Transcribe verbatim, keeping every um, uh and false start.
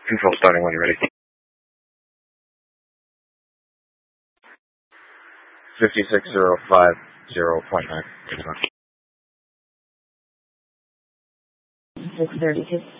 Control starting when you're ready. fifty-six zero five zero point nine. six thirty-two.